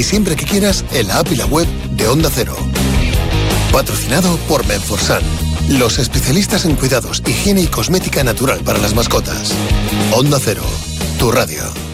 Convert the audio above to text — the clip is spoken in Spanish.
y siempre que quieras en la app y la web de Onda Cero. Patrocinado por Menforsan, los especialistas en cuidados, higiene y cosmética natural para las mascotas. Onda Cero, tu radio.